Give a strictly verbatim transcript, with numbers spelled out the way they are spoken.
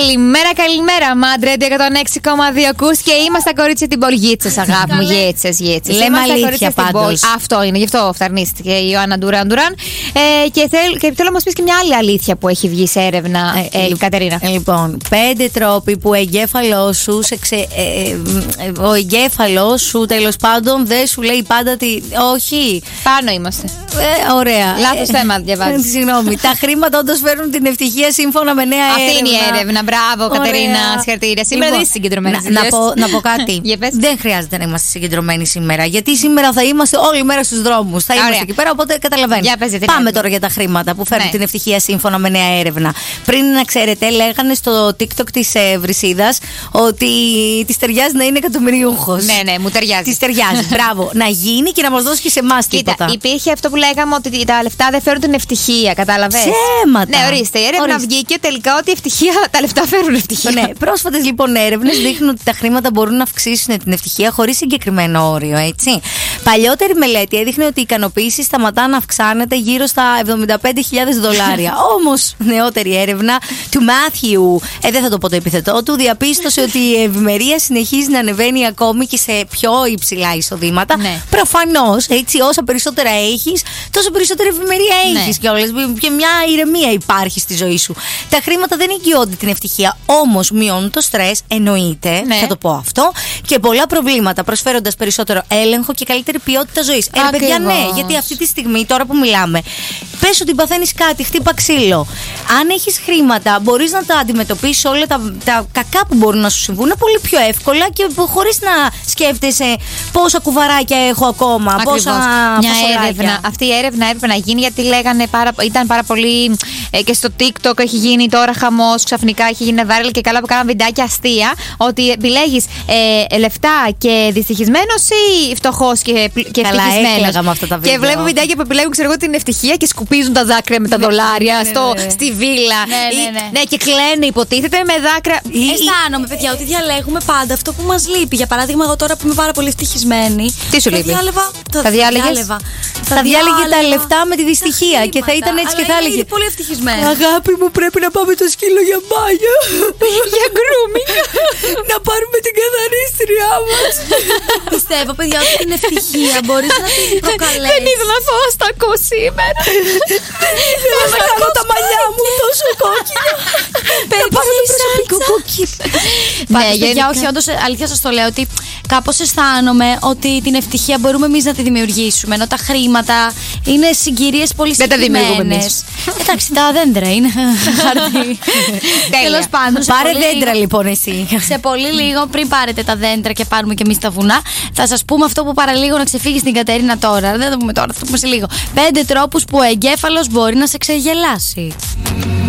Καλημέρα, καλημέρα. Μάντρε εκατόν έξι κόμμα δύο ακούς και είμαστε τα κορίτσια την πόλη. Γίτσες, αγάπη μου. Γίτσες, γίτσες. Λέμε αλήθεια πάντως. Αυτό είναι, γι' αυτό φταρνίστηκε η Ιωάννα Ντουράν Ντουράν. Ε, και, θέλ, και θέλω να μας πεις και μια άλλη αλήθεια που έχει βγει σε έρευνα, ε, ε, ε, Κατερίνα. Ε, λοιπόν, πέντε τρόποι που ο εγκέφαλός σου, σε ξε, ε, ε, ο εγκέφαλος σου τέλος πάντων δεν σου λέει πάντα τι. Όχι. Πάνω είμαστε. Ε, ωραία. Λάθος θέμα διαβάζεις. Ε, συγγνώμη. Τα χρήματα όντως φέρνουν την ευτυχία σύμφωνα με νέα Αυτή έρευνα. είναι η έρευνα. Μπράβο, Ωραία. Κατερίνα. Συγχαρητήρια. Σήμερα Λοιπόν, δεν είσαι συγκεντρωμένη. Να, να, πω, να πω κάτι. Δεν χρειάζεται να είμαστε συγκεντρωμένοι σήμερα. Γιατί σήμερα θα είμαστε όλη μέρα στους δρόμους. Θα είμαστε Ωραία. εκεί πέρα, οπότε καταλαβαίνετε. Πάμε τώρα για τα χρήματα που φέρνουν ναι. την ευτυχία σύμφωνα με νέα έρευνα. Πριν να ξέρετε, λέγανε στο TikTok της ε, Βρυσίδας ότι της ταιριάζει να είναι εκατομμυριούχος. Ναι, ναι, μου ταιριάζει. Της ταιριάζει. Μπράβο. Να γίνει και να μας δώσει και σε εμάς τίποτα. Κοίτα, υπήρχε αυτό που λέγαμε ότι τα λεφτά δεν φέρουν την ευτυχία. Κατάλαβες. Ψέματα. Ναι, ορίστε. Η έρευνα Ορίστε. βγήκε τελικά ότι η ευτυχία, τα λεφτά φέρουν ευτυχία. Ναι, πρόσφατες λοιπόν έρευνες δείχνουν ότι τα χρήματα μπορούν να αυξήσουν την ευτυχία χωρίς συγκεκριμένο όριο, έτσι. Παλιότερη μελέτη έδειχνε ότι η ικανοποίηση σταματά να αυξάνεται γύρω στα εβδομήντα πέντε χιλιάδες δολάρια. Όμως, νεότερη έρευνα του Μάθιου, ε, δεν θα το πω το επιθετό του, διαπίστωσε ότι η ευημερία συνεχίζει να ανεβαίνει ακόμη και σε πιο υψηλά εισοδήματα. Ναι. Προφανώς, έτσι, όσα περισσότερα έχεις, τόσο περισσότερη ευημερία έχεις Ναι. κιόλας. Και μια ηρεμία υπάρχει στη ζωή σου. Τα χρήματα δεν εγγυώνται την ευτυχία, όμως μειώνουν το στρες, εννοείται, Ναι. θα το πω αυτό, και πολλά προβλήματα, προσφέροντας περισσότερο έλεγχο και καλύτερη ποιότητα ζωής. Ε, ρε παιδιά, ναι, γιατί αυτή τη στιγμή, τώρα που μιλάμε, πες ότι παθαίνεις κάτι, χτύπα ξύλο. Αν έχεις χρήματα, μπορείς να τα αντιμετωπίσεις όλα τα, τα κακά που μπορούν να σου συμβούν πολύ πιο εύκολα και χωρίς να σκέφτεσαι πόσα κουβαράκια έχω ακόμα, Ακριβώς. πόσα Μια φασολάκια. έρευνα. Αυτή η έρευνα έπρεπε να γίνει γιατί λέγανε πάρα, ήταν πάρα πολύ. Ε, και στο TikTok έχει γίνει τώρα χαμός. Ξαφνικά έχει γίνει viral και καλά που κάναν βιντεάκια αστεία. Ότι επιλέγεις ε, λεφτά και δυστυχισμένος ή φτωχός και, και ευτυχισμένος. Με αυτά τα και βλέπω βιντεάκια που επιλέγουν, ξέρω εγώ, την ευτυχία και σκουπίζουν τα δάκρυα με τα δολάρια ναι, ναι, στο, ναι. στη βίλα. Ναι, ναι, Ή- ναι. ναι, και κλαίνε, υποτίθεται, με δάκρυα. Ή... Αισθάνομαι, παιδιά, ότι διαλέγουμε πάντα αυτό που μας λείπει. Για παράδειγμα, εγώ τώρα που είμαι πάρα πολύ ευτυχισμένη. Τι σου θα λείπει? Διάλεβα, θα, Θα διάλεγες? διάλεβα. Θα διάλεγε τα λεφτά με τη δυστυχία και θα ήταν έτσι και θα έλεγε. Είναι πολύ ευτυχισμένη. Αγάπη μου, πρέπει να πάμε το σκύλο για μπάνιο. Για γκρούμι. Να πάρουμε την καθαρίστριά μας. Πιστεύω, παιδιά, ότι την ευτυχία μπορείς να την προκαλέσεις. Δεν ήθελα να φάω στα κο σήμερα. Θέλω να κάνω τα μαλλιά μου τόσο κόκκινα. Να πάρουμε προσωπικό κόκκινο. Πάντως, παιδιά, γενικά. όχι, όντως, αλήθεια σας το λέω ότι κάπως αισθάνομαι ότι την ευτυχία μπορούμε εμείς να τη δημιουργήσουμε. Ενώ τα χρήματα είναι συγκυρίες πολύ Δεν τα δημιουργούμε συγκεκριμένες. εμείς. Εντάξει, τα δέντρα είναι χαρτί. Τέλος πάντων, σε Πάρε πολύ δέντρα λίγο- λοιπόν εσύ. Σε πολύ λίγο, πριν πάρετε τα δέντρα και πάρουμε και εμείς τα βουνά, θα σας πούμε αυτό που παραλίγο να ξεφύγει στην Κατερίνα τώρα. Δεν θα το πούμε τώρα, θα το πούμε σε λίγο. Πέντε τρόπους που ο εγκέφαλος μπορεί να σε ξεγελάσει.